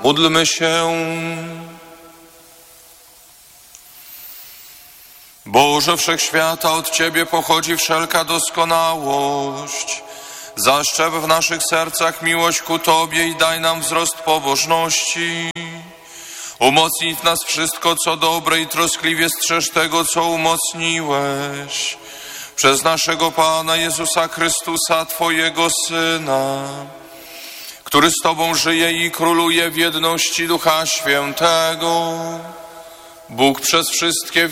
Módlmy się. Boże Wszechświata, od Ciebie pochodzi wszelka doskonałość. Zaszczep w naszych sercach miłość ku Tobie i daj nam wzrost pobożności. Umocnij w nas wszystko, co dobre i troskliwie strzeż tego, co umocniłeś. Przez naszego Pana Jezusa Chrystusa, Twojego Syna, który z Tobą żyje i króluje w jedności Ducha Świętego, Bóg przez wszystkie